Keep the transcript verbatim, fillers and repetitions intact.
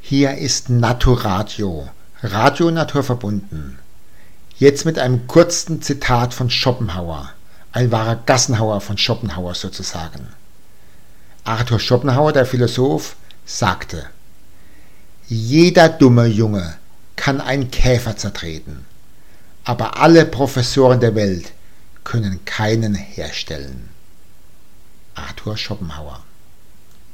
Hier ist Naturadio, Radio naturverbunden. Jetzt mit einem kurzen Zitat von Schopenhauer, ein wahrer Gassenhauer von Schopenhauer sozusagen. Arthur Schopenhauer, der Philosoph, sagte: Jeder dumme Junge kann einen Käfer zertreten, aber alle Professoren der Welt können keinen herstellen. Arthur Schopenhauer.